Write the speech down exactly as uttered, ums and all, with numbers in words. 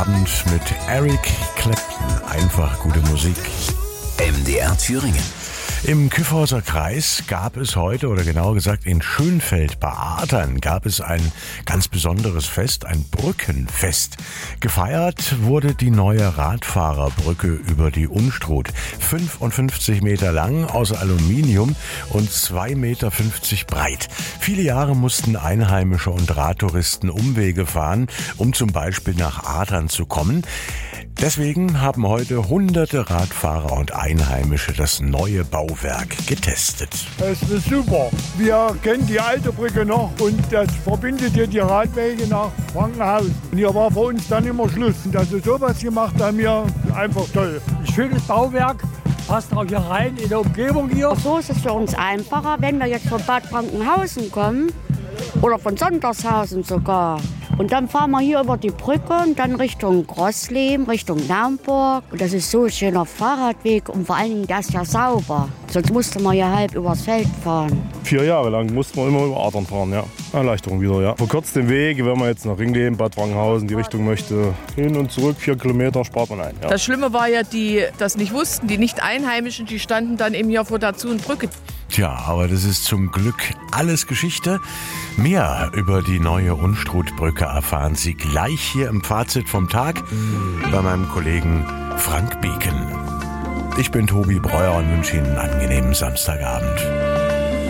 Abend mit Eric Clapton. Einfach gute Musik. M D R Thüringen. Im Kyffhäuser Kreis gab es heute, oder genauer gesagt in Schönfeld bei Adern, gab es ein ganz besonderes Fest, ein Brückenfest. Gefeiert wurde die neue Radfahrerbrücke über die Unstrut. fünfundfünfzig Meter lang, aus Aluminium und zwei Meter fünfzig breit. Viele Jahre mussten Einheimische und Radtouristen Umwege fahren, um zum Beispiel nach Adern zu kommen. Deswegen haben heute hunderte Radfahrer und Einheimische das neue Bauwerk getestet. Es ist super. Wir kennen die alte Brücke noch und das verbindet hier die Radwege nach Frankenhausen. Und hier war für uns dann immer Schluss. Dass sie sowas gemacht haben, hier einfach toll. Ein schönes Bauwerk, passt auch hier rein in der Umgebung hier. So ist es für uns einfacher, wenn wir jetzt von Bad Frankenhausen kommen oder von Sondershausen sogar. Und dann fahren wir hier über die Brücke und dann Richtung Grossleben, Richtung Naumburg. Und das ist so ein schöner Fahrradweg und vor allen Dingen, der ist ja sauber. Sonst musste man ja halb übers Feld fahren. Vier Jahre lang mussten wir immer über Adern fahren, ja. Erleichterung wieder, ja. Verkürzt den Weg, wenn man jetzt nach Ringleben, Bad Frankenhausen, die Richtung möchte. Hin und zurück, vier Kilometer spart man ein. Ja. Das Schlimme war ja, die das nicht wussten, die Nicht-Einheimischen, die standen dann eben hier vor der Zu- und Brücke. Tja, aber das ist zum Glück alles Geschichte. Mehr über die neue Unstrutbrücke erfahren Sie gleich hier im Fazit vom Tag bei meinem Kollegen Frank Beken. Ich bin Tobi Breuer und wünsche Ihnen einen angenehmen Samstagabend.